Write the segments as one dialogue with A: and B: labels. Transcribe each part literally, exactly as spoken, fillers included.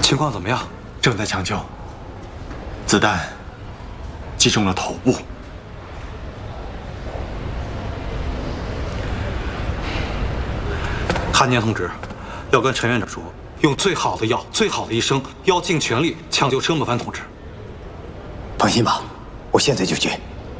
A: 情况怎么样？
B: 正在抢救，子弹击中了头部。
A: 韩年同志，要跟陈院长说，用最好的药、最好的医生，要尽全力抢救车莫凡同志。
C: 放心吧，我现在就去。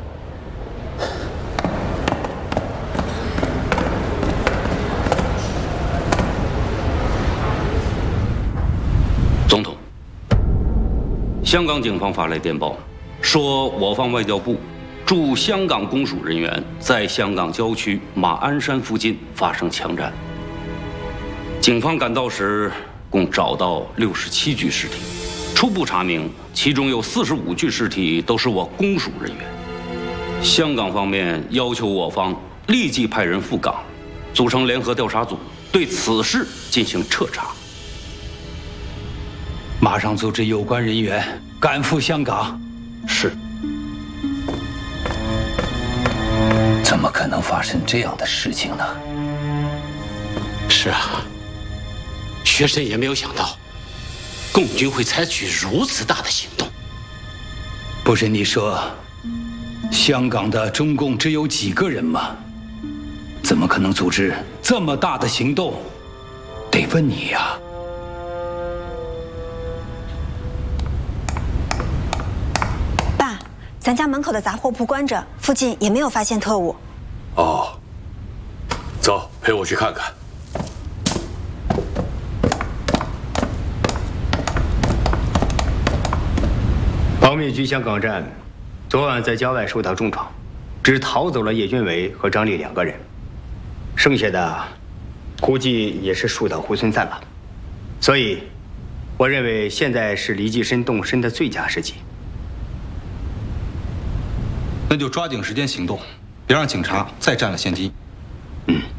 D: 总统，香港警方发来电报，说我方外交部驻香港公署人员在香港郊区马鞍山附近发生枪战。警方赶到时，共找到六十七具尸体，初步查明，其中有四十五具尸体都是我公署人员。香港方面要求我方立即派人赴港，组成联合调查组，对此事进行彻查。
E: 马上组织有关人员赶赴香港。
D: 是。
E: 怎么可能发生这样的事情呢？
F: 是啊，学生也没有想到，共军会采取如此大的行动。
E: 不是你说，香港的中共只有几个人吗？怎么可能组织这么大的行动？得问你呀。
G: 咱家门口的杂货铺关着，附近也没有发现特务。
H: 哦，走，陪我去看看。
I: 保密局香港站昨晚在郊外受到重创，只逃走了叶军伟和张丽两个人，剩下的估计也是树倒猢狲散了。所以，我认为现在是黎继深动身的最佳时机。
A: 那就抓紧时间行动，别让警察再占了先机。
I: 嗯。